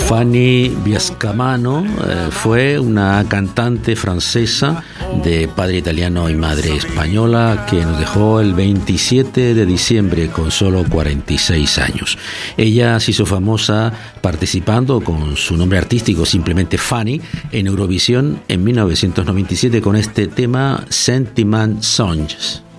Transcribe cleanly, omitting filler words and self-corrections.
Fanny Biascamano fue una cantante francesa de padre italiano y madre española que nos dejó el 27 de diciembre con solo 46 años. Ella se hizo famosa participando con su nombre artístico, simplemente Fanny, en Eurovisión en 1997 con este tema Sentiment Songs.